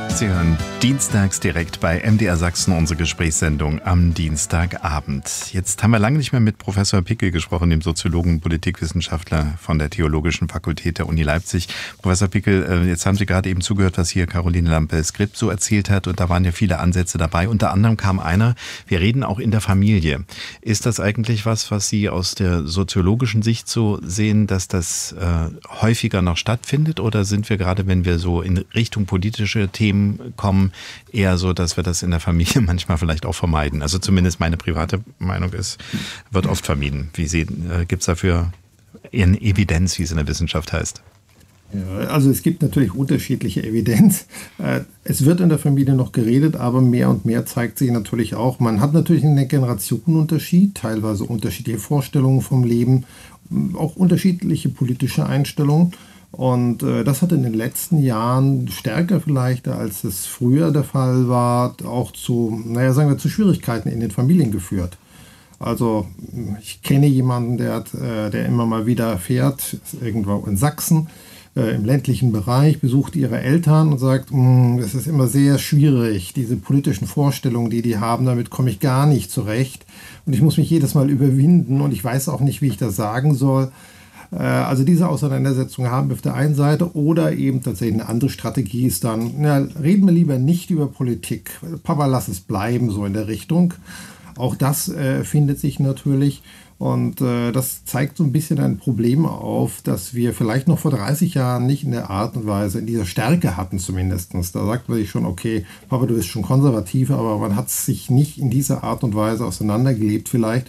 Sie hören dienstags direkt bei MDR Sachsen unsere Gesprächssendung am Dienstagabend. Jetzt haben wir lange nicht mehr mit Professor Pickel gesprochen, dem Soziologen und Politikwissenschaftler von der Theologischen Fakultät der Uni Leipzig. Professor Pickel, jetzt haben Sie gerade eben zugehört, was hier Caroline Lampe-Skript so erzählt hat, und da waren ja viele Ansätze dabei. Unter anderem kam einer: Wir reden auch in der Familie. Ist das eigentlich was Sie aus der soziologischen Sicht so sehen, dass das häufiger noch stattfindet, oder sind wir gerade, wenn wir so in Richtung politische Themen kommen, eher so, dass wir das in der Familie manchmal vielleicht auch vermeiden? Also zumindest meine private Meinung wird oft vermieden. Gibt es dafür eine Evidenz, wie es in der Wissenschaft heißt? Ja, also es gibt natürlich unterschiedliche Evidenz. Es wird in der Familie noch geredet, aber mehr und mehr zeigt sich natürlich auch, man hat natürlich einen Generationenunterschied, teilweise unterschiedliche Vorstellungen vom Leben, auch unterschiedliche politische Einstellungen. Und das hat in den letzten Jahren stärker vielleicht, als es früher der Fall war, auch zu Schwierigkeiten in den Familien geführt. Also ich kenne jemanden, der immer mal wieder fährt, irgendwo in Sachsen, im ländlichen Bereich, besucht ihre Eltern und sagt, es ist immer sehr schwierig, diese politischen Vorstellungen, die haben, damit komme ich gar nicht zurecht. Und ich muss mich jedes Mal überwinden und ich weiß auch nicht, wie ich das sagen soll. Also diese Auseinandersetzung haben wir auf der einen Seite, oder eben tatsächlich eine andere Strategie ist dann, reden wir lieber nicht über Politik. Papa, lass es bleiben, so in der Richtung. Auch das findet sich natürlich, und das zeigt so ein bisschen ein Problem auf, dass wir vielleicht noch vor 30 Jahren nicht in der Art und Weise, in dieser Stärke hatten zumindest. Da sagt man sich schon, okay, Papa, du bist schon konservativ, aber man hat sich nicht in dieser Art und Weise auseinandergelebt vielleicht.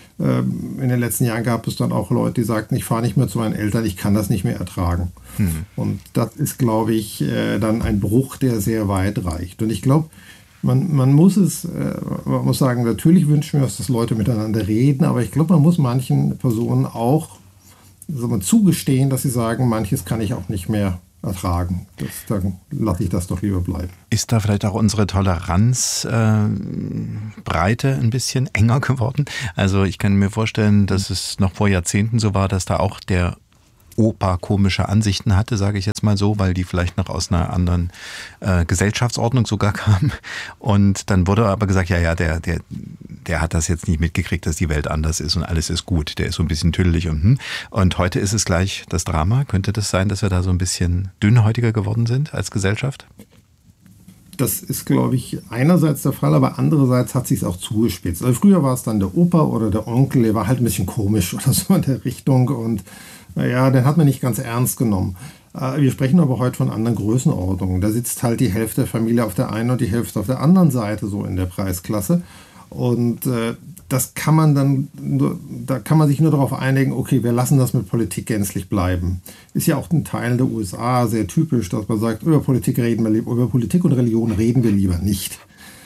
In den letzten Jahren gab es dann auch Leute, die sagten, ich fahre nicht mehr zu meinen Eltern, ich kann das nicht mehr ertragen. Und das ist, glaube ich, dann ein Bruch, der sehr weit reicht. Und ich glaube, man muss sagen, natürlich wünschen wir uns, dass Leute miteinander reden, aber ich glaube, man muss manchen Personen auch zugestehen, dass sie sagen, manches kann ich auch nicht mehr ertragen. Dann lasse ich das doch lieber bleiben. Ist da vielleicht auch unsere Toleranzbreite ein bisschen enger geworden? Also ich kann mir vorstellen, dass es noch vor Jahrzehnten so war, dass da auch der Opa komische Ansichten hatte, sage ich jetzt mal so, weil die vielleicht noch aus einer anderen Gesellschaftsordnung sogar kamen. Und dann wurde aber gesagt, der hat das jetzt nicht mitgekriegt, dass die Welt anders ist und alles ist gut. Der ist so ein bisschen tüdelig und heute ist es gleich das Drama. Könnte das sein, dass wir da so ein bisschen dünnhäutiger geworden sind als Gesellschaft? Das ist, glaube ich, einerseits der Fall, aber andererseits hat sich es auch zugespitzt. Also früher war es dann der Opa oder der Onkel, der war halt ein bisschen komisch oder so in der Richtung, und den hat man nicht ganz ernst genommen. Wir sprechen aber heute von anderen Größenordnungen. Da sitzt halt die Hälfte der Familie auf der einen und die Hälfte auf der anderen Seite, so in der Preisklasse. Und das kann man dann, da kann man sich nur darauf einigen, okay, wir lassen das mit Politik gänzlich bleiben. Ist ja auch in Teilen der USA sehr typisch, dass man sagt, über Politik und Religion reden wir lieber nicht.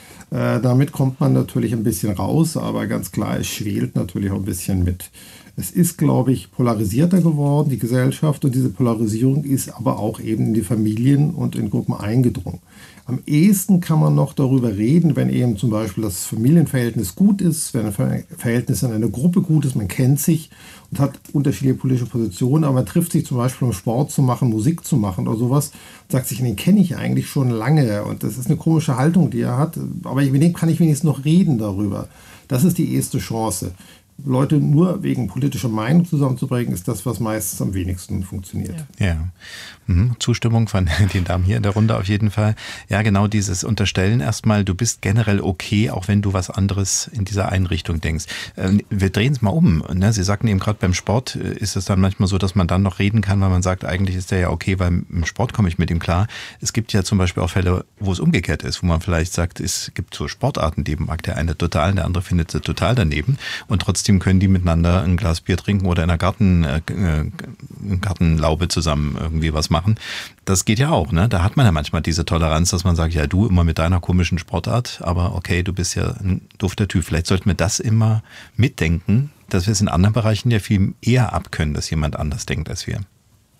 Damit kommt man natürlich ein bisschen raus, aber ganz klar, es schwelt natürlich auch ein bisschen mit. Es ist, glaube ich, polarisierter geworden, die Gesellschaft, und diese Polarisierung ist aber auch eben in die Familien und in Gruppen eingedrungen. Am ehesten kann man noch darüber reden, wenn eben zum Beispiel das Familienverhältnis gut ist, wenn ein Verhältnis in einer Gruppe gut ist, man kennt sich und hat unterschiedliche politische Positionen, aber man trifft sich zum Beispiel, um Sport zu machen, Musik zu machen oder sowas, und sagt sich, den kenne ich eigentlich schon lange, und das ist eine komische Haltung, die er hat, aber mit dem kann ich wenigstens noch reden darüber. Das ist die erste Chance. Leute nur wegen politischer Meinung zusammenzubringen, ist das, was meistens am wenigsten funktioniert. Ja. Zustimmung von den Damen hier in der Runde auf jeden Fall. Ja, genau dieses Unterstellen erstmal, du bist generell okay, auch wenn du was anderes in dieser Einrichtung denkst. Wir drehen es mal um. Ne? Sie sagten eben gerade, beim Sport ist es dann manchmal so, dass man dann noch reden kann, weil man sagt, eigentlich ist der ja okay, weil im Sport komme ich mit ihm klar. Es gibt ja zum Beispiel auch Fälle, wo es umgekehrt ist, wo man vielleicht sagt, es gibt so Sportarten, die mag der eine total, der andere findet sie total daneben, und trotzdem können die miteinander ein Glas Bier trinken oder in einer Gartenlaube zusammen irgendwie was machen. Das geht ja auch, ne? Da hat man ja manchmal diese Toleranz, dass man sagt, ja, du immer mit deiner komischen Sportart, aber okay, du bist ja ein dufter Typ. Vielleicht sollten wir das immer mitdenken, dass wir es in anderen Bereichen ja viel eher abkönnen, dass jemand anders denkt als wir.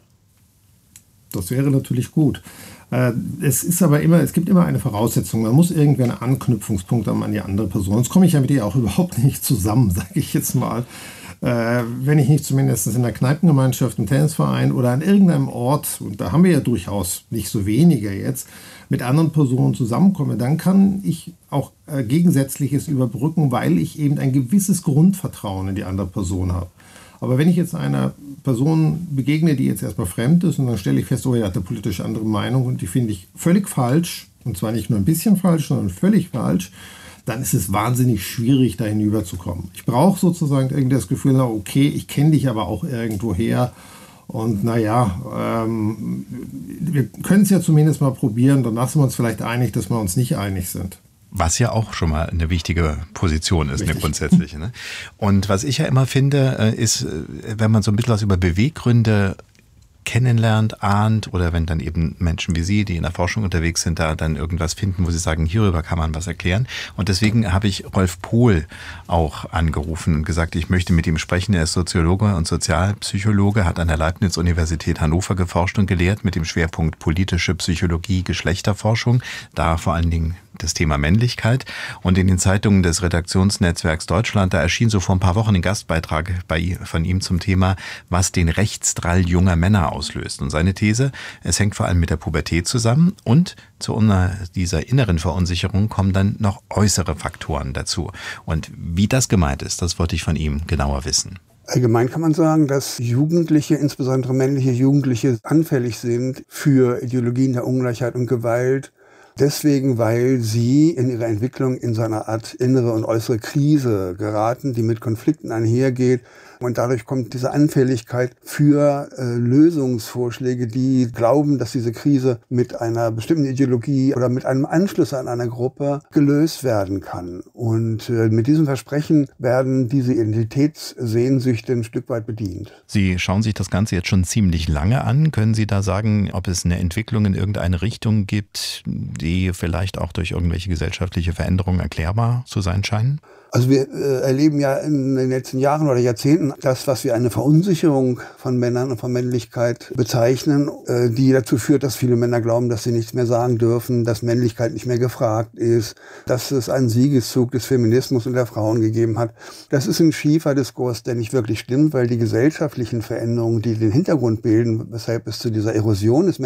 Das wäre natürlich gut. Es gibt immer eine Voraussetzung. Man muss irgendwie einen Anknüpfungspunkt haben an die andere Person. Sonst komme ich ja mit ihr auch überhaupt nicht zusammen, sage ich jetzt mal. wenn ich nicht zumindest in einer Kneipengemeinschaft, im Tennisverein oder an irgendeinem Ort, und da haben wir ja durchaus nicht so wenige jetzt, mit anderen Personen zusammenkomme, dann kann ich auch Gegensätzliches überbrücken, weil ich eben ein gewisses Grundvertrauen in die andere Person habe. Aber wenn ich jetzt einer Person begegne, die jetzt erstmal fremd ist, und dann stelle ich fest, oh, er hat eine politisch andere Meinung und die finde ich völlig falsch, und zwar nicht nur ein bisschen falsch, sondern völlig falsch, dann ist es wahnsinnig schwierig, da hinüberzukommen. Ich brauche sozusagen irgendwie das Gefühl, na okay, ich kenne dich aber auch irgendwo her. Und naja, wir können es ja zumindest mal probieren, dann lassen wir uns vielleicht einig, dass wir uns nicht einig sind. Was ja auch schon mal eine wichtige Position ist, Richtig. eine grundsätzliche. Ne? Und was ich ja immer finde, ist, wenn man so ein bisschen was über Beweggründe kennenlernt, ahnt, oder wenn dann eben Menschen wie Sie, die in der Forschung unterwegs sind, da dann irgendwas finden, wo sie sagen, hierüber kann man was erklären. Und deswegen habe ich Rolf Pohl auch angerufen und gesagt, ich möchte mit ihm sprechen. Er ist Soziologe und Sozialpsychologe, hat an der Leibniz-Universität Hannover geforscht und gelehrt mit dem Schwerpunkt politische Psychologie, Geschlechterforschung, da vor allen Dingen das Thema Männlichkeit. Und in den Zeitungen des Redaktionsnetzwerks Deutschland, da erschien so vor ein paar Wochen ein Gastbeitrag von ihm zum Thema, was den Rechtsdrall junger Männer auslöst. Und seine These, es hängt vor allem mit der Pubertät zusammen, und zu dieser inneren Verunsicherung kommen dann noch äußere Faktoren dazu. Und wie das gemeint ist, das wollte ich von ihm genauer wissen. Allgemein kann man sagen, dass Jugendliche, insbesondere männliche Jugendliche, anfällig sind für Ideologien der Ungleichheit und Gewalt. Deswegen, weil sie in ihrer Entwicklung in so eine Art innere und äußere Krise geraten, die mit Konflikten einhergeht. Und dadurch kommt diese Anfälligkeit für Lösungsvorschläge, die glauben, dass diese Krise mit einer bestimmten Ideologie oder mit einem Anschluss an einer Gruppe gelöst werden kann. Und mit diesem Versprechen werden diese Identitätssehnsüchte ein Stück weit bedient. Sie schauen sich das Ganze jetzt schon ziemlich lange an. Können Sie da sagen, ob es eine Entwicklung in irgendeine Richtung gibt, die vielleicht auch durch irgendwelche gesellschaftliche Veränderungen erklärbar zu sein scheinen? Also wir erleben ja in den letzten Jahren oder Jahrzehnten das, was wir eine Verunsicherung von Männern und von Männlichkeit bezeichnen, die dazu führt, dass viele Männer glauben, dass sie nichts mehr sagen dürfen, dass Männlichkeit nicht mehr gefragt ist, dass es einen Siegeszug des Feminismus und der Frauen gegeben hat. Das ist ein schiefer Diskurs, der nicht wirklich stimmt, weil die gesellschaftlichen Veränderungen, die den Hintergrund bilden, weshalb es zu dieser Erosion des